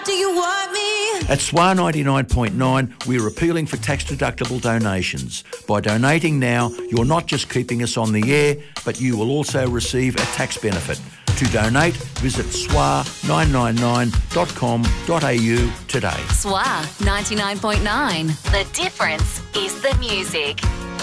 do you want me? At SWA 99.9, we're appealing for tax-deductible donations. By donating now, you're not just keeping us on the air, but you will also receive a tax benefit. To donate, visit swa999.com.au today. SWA 99.9. The difference is the music.